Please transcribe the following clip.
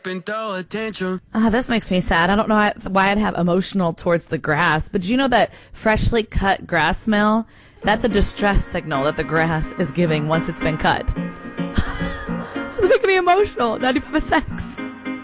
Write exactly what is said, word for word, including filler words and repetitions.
and throw a tantrum. Ah, this makes me sad. I don't know why why I'd have emotional towards the grass, but do you know that freshly cut grass smell? That's a distress signal that the grass is giving once it's been cut. It's making me emotional. Not even have sex.